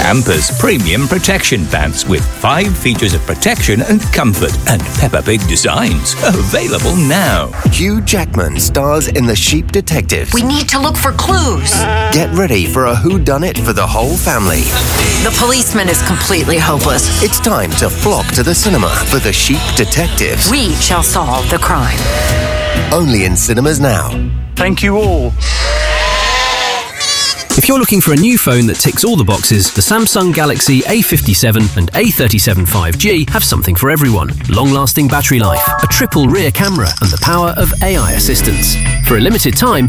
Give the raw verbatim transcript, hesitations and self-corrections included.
Pampers Premium Protection Pants with five features of protection and comfort and Peppa Pig designs. Available now. Hugh Jackman stars in The Sheep Detective. We need to look for clues. Get ready for a whodunit for the whole family. The policeman is completely hopeless. It's time to flock to the cinema for The Sheep Detectives. We shall solve the crime. Only in cinemas now. Thank you all. If you're looking for a new phone that ticks all the boxes, the Samsung Galaxy A fifty-seven and A thirty-seven five G have something for everyone. Long-lasting battery life, a triple rear camera, and the power of A I assistance. For a limited time,